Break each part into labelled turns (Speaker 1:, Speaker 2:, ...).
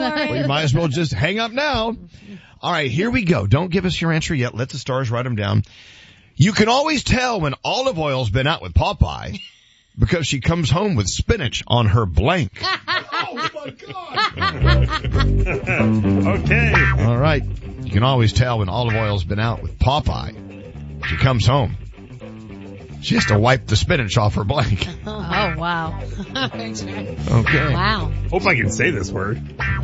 Speaker 1: Well, you might as well just hang up now. All right, here we go. Don't give us your answer yet. Let the stars write them down. You can always tell when olive oil's been out with Popeye because she comes home with spinach on her blank.
Speaker 2: Oh, my God.
Speaker 3: Okay.
Speaker 1: All right. You can always tell when olive oil's been out with Popeye. She comes home. She has to wipe the spinach off her blank.
Speaker 4: Oh, wow.
Speaker 1: Okay.
Speaker 4: Wow.
Speaker 3: Hope I can say this word.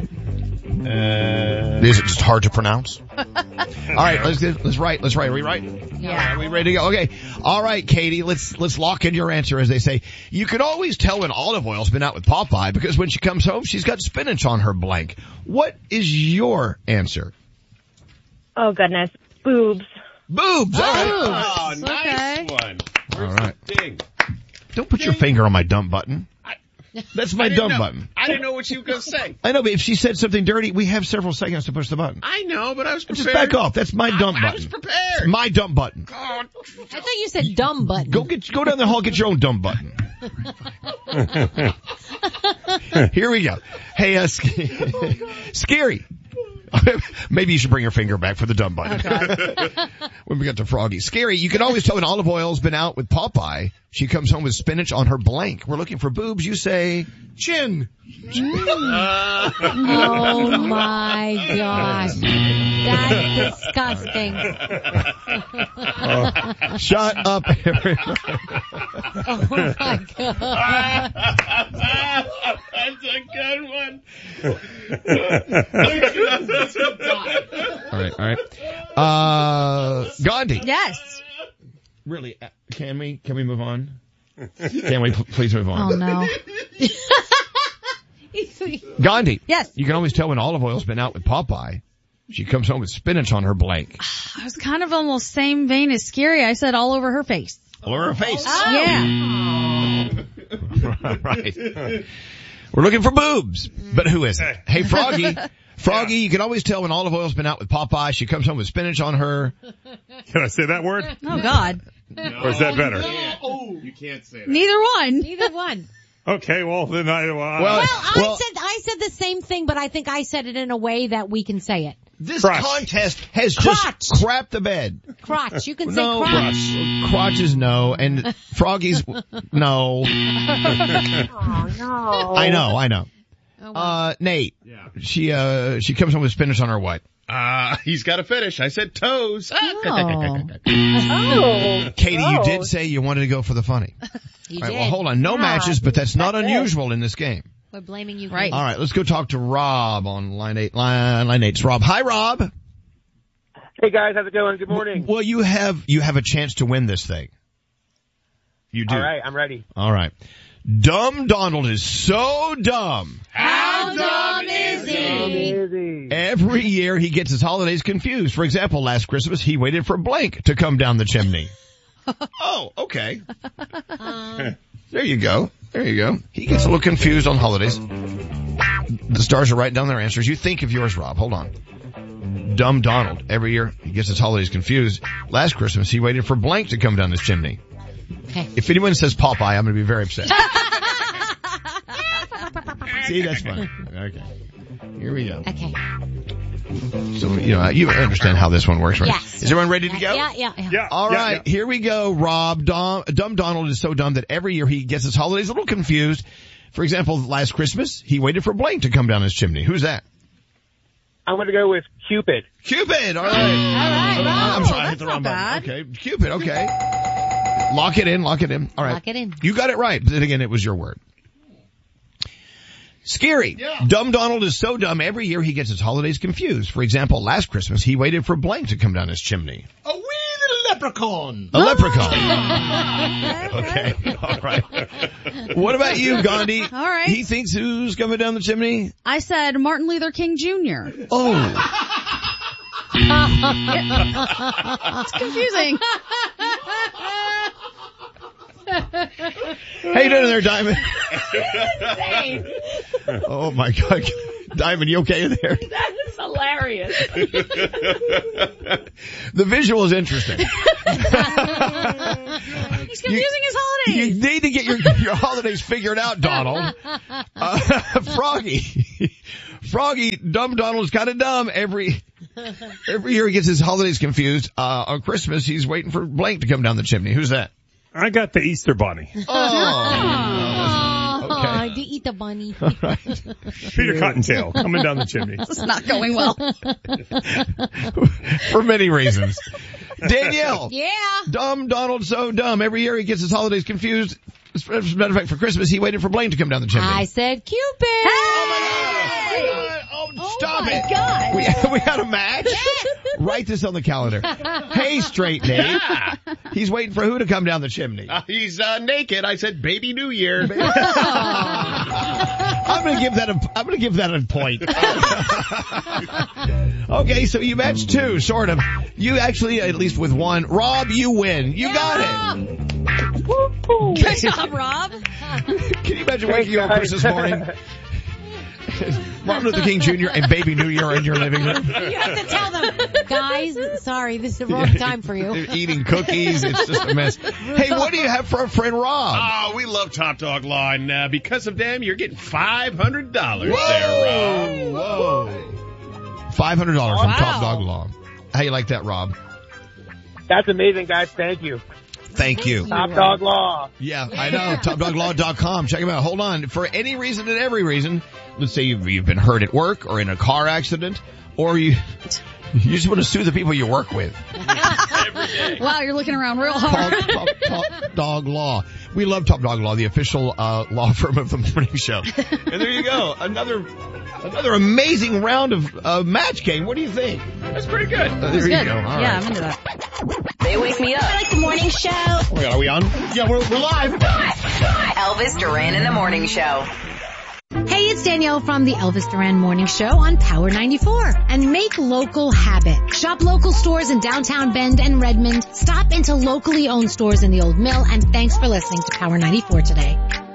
Speaker 1: Is it just hard to pronounce? All right, let's write. Are we right?
Speaker 4: Yeah.
Speaker 1: Are we ready to go? Okay. All right, Katie, let's lock in your answer. As they say, you can always tell when olive oil's been out with Popeye because when she comes home, she's got spinach on her blank. What is your answer?
Speaker 5: Oh, goodness. Boobs.
Speaker 1: Boobs. All right.
Speaker 3: Oh, nice
Speaker 4: Okay.
Speaker 3: one.
Speaker 1: All right.
Speaker 3: Ding.
Speaker 1: Don't put your finger on my dump button. That's my dump button.
Speaker 3: I didn't know what you were going to say.
Speaker 1: I know, but if she said something dirty, we have several seconds to push the button.
Speaker 3: I know, but I was prepared.
Speaker 1: Just back off. That's my dump button.
Speaker 3: I was prepared.
Speaker 1: My dump button.
Speaker 4: I thought you said dumb button.
Speaker 1: Go down the hall, get your own dumb button. Here we go. Hey, Scary. Maybe you should bring your finger back for the dumb button.
Speaker 4: Okay.
Speaker 1: When we get to Froggy. Scary, you can always tell when olive oil's been out with Popeye. She comes home with spinach on her blank. We're looking for boobs. You say chin.
Speaker 4: Oh my gosh. That's disgusting.
Speaker 1: Shut up, everybody.
Speaker 4: Oh my god.
Speaker 3: That's a good one.
Speaker 1: All right. Gandhi.
Speaker 4: Yes.
Speaker 1: Really, can we move on? Can we please move on?
Speaker 4: Oh no.
Speaker 1: Gandhi.
Speaker 4: Yes.
Speaker 1: You can always tell when olive oil's been out with Popeye. She comes home with spinach on her blank.
Speaker 6: I was kind of almost same vein as Scary. I said all over her face.
Speaker 1: All over her face.
Speaker 6: Yeah.
Speaker 1: Right. We're looking for boobs. But who is it? Hey, Froggy. Froggy, you can always tell when olive oil's been out with Popeye. She comes home with spinach on her.
Speaker 3: Can I say that word?
Speaker 6: Oh God.
Speaker 3: Or is that better?
Speaker 2: You can't say that.
Speaker 6: Neither one.
Speaker 4: Neither one.
Speaker 3: Okay, well, then
Speaker 1: Well,
Speaker 4: I said the same thing, but I think I said it in a way that we can say it.
Speaker 1: this
Speaker 3: crotch.
Speaker 1: contest has
Speaker 4: Crotch.
Speaker 1: just crapped the bed.
Speaker 4: Crotch. You can say
Speaker 1: No,
Speaker 4: crotch.
Speaker 1: crotch is no, and Froggy's no.
Speaker 5: Oh, no.
Speaker 1: I know.
Speaker 4: Oh, wow.
Speaker 1: Nate.
Speaker 2: Yeah.
Speaker 1: She comes home with spinach on her what?
Speaker 2: He's got to finish. I said toes.
Speaker 4: Oh.
Speaker 5: Oh.
Speaker 1: Katie, you
Speaker 5: gross.
Speaker 1: did say you wanted to go for the funny.
Speaker 4: You
Speaker 1: All right,
Speaker 4: did.
Speaker 1: well, hold on. No matches, but that's not
Speaker 5: That's it.
Speaker 1: unusual in this game.
Speaker 4: We're blaming you.
Speaker 6: Right.
Speaker 1: All right, let's go talk to Rob on line 8. Line 8's Rob. Hi, Rob.
Speaker 7: Hey guys, how's it going? Good morning.
Speaker 1: Well, you have a chance to win this thing. You do.
Speaker 7: All right, I'm ready.
Speaker 1: All right. Dumb Donald is so dumb.
Speaker 4: How dumb is he?
Speaker 7: Easy.
Speaker 1: Every year he gets his holidays confused. For example, last Christmas he waited for blank to come down the chimney. Oh, okay. There you go. He gets a little confused on holidays. The stars are writing down their answers. You think of yours, Rob. Hold on. Dumb Donald. Every year he gets his holidays confused. Last Christmas he waited for blank to come down this chimney.
Speaker 4: Okay.
Speaker 1: If anyone says Popeye, I'm going to be very upset. See, that's funny. Okay. Here we go.
Speaker 4: Okay.
Speaker 1: So, you understand how this one works, right?
Speaker 4: Yes.
Speaker 1: Is everyone ready to go?
Speaker 4: Yeah.
Speaker 3: Yeah.
Speaker 1: All right, here we go, Rob. Dumb Donald is so dumb that every year he gets his holidays a little confused. For example, last Christmas, he waited for blank to come down his chimney. Who's that?
Speaker 7: I'm going to go with Cupid.
Speaker 1: Cupid. All right.
Speaker 4: All right,
Speaker 1: I'm sorry, I hit
Speaker 6: that's
Speaker 1: the wrong
Speaker 6: not
Speaker 1: button.
Speaker 6: bad.
Speaker 1: Okay. Cupid. Okay. Lock it in. All right.
Speaker 4: Lock it in.
Speaker 1: You got it right. But then again, it was your word. Scary.
Speaker 2: Yeah.
Speaker 1: Dumb Donald is so dumb every year he gets his holidays confused. For example, last Christmas, he waited for blank to come down his chimney.
Speaker 2: A wee little leprechaun.
Speaker 1: A leprechaun. Okay. All right. What about you, Gandhi?
Speaker 6: All right.
Speaker 1: He thinks who's coming down the chimney?
Speaker 6: I said Martin Luther King Jr.
Speaker 1: Oh.
Speaker 6: It's confusing.
Speaker 1: How you doing there, Diamond? Oh my God. Diamond, you okay there?
Speaker 5: That is hilarious.
Speaker 1: The visual is interesting.
Speaker 6: He's confusing his holidays.
Speaker 1: You need to get your holidays figured out, Donald. Froggy, Dumb Donald's kind of dumb. Every year he gets his holidays confused. On Christmas, he's waiting for blank to come down the chimney. Who's that?
Speaker 3: I got the Easter Bunny.
Speaker 4: Oh, to eat the bunny.
Speaker 1: All right.
Speaker 3: Peter Cottontail coming down the chimney.
Speaker 6: It's not going well.
Speaker 1: For many reasons. Danielle.
Speaker 4: Yeah.
Speaker 1: Dumb Donald, so dumb. Every year he gets his holidays confused. As a matter of fact, for Christmas, he waited for Blaine to come down the chimney.
Speaker 4: I said Cupid.
Speaker 1: Oh, stop it.
Speaker 6: God.
Speaker 1: We had a match? Write this on the calendar. Hey, straight Nate. He's waiting for who to come down the chimney?
Speaker 2: He's naked. I said Baby New Year.
Speaker 1: I'm gonna give that a point. Okay, so you matched two, sort of. You actually, at least with one. Rob, you win. You got it.
Speaker 6: Good job, Rob.
Speaker 1: Can you imagine waking up Christmas morning? Martin Luther King Jr. and Baby New Year in your living room.
Speaker 4: You have to tell them, guys, sorry, this is the wrong time for you.
Speaker 1: They're eating cookies. It's just a mess. Hey, what do you have for our friend Rob?
Speaker 2: Oh, we love Top Dog Law, and because of them, you're getting $500 there, Rob.
Speaker 1: Whoa. $500 from Top Dog Law. How you like that, Rob?
Speaker 7: That's amazing, guys. Thank you.
Speaker 1: Thank you.
Speaker 7: Top Dog Law.
Speaker 1: Yeah, I know. TopDogLaw.com. Check them out. Hold on. For any reason and every reason, let's say you've been hurt at work or in a car accident, or you just want to sue the people you work with.
Speaker 6: Wow, you're looking around real hard.
Speaker 1: Call Top Dog Law. We love Top Dog Law, the official law firm of the morning show. And there you go. Another amazing round of match game. What do you think?
Speaker 2: That's pretty good.
Speaker 1: There you
Speaker 6: Good.
Speaker 1: go. All
Speaker 6: Yeah,
Speaker 1: right.
Speaker 6: I'm into that.
Speaker 8: They wake me up.
Speaker 9: I like the morning show.
Speaker 1: Oh my God, are we on?
Speaker 2: Yeah, we're live.
Speaker 8: Elvis Duran in the morning show.
Speaker 4: Hey, it's Danielle from the Elvis Duran Morning Show on Power 94. And make local habit. Shop local stores in downtown Bend and Redmond. Stop into locally owned stores in the Old Mill. And thanks for listening to Power 94 today.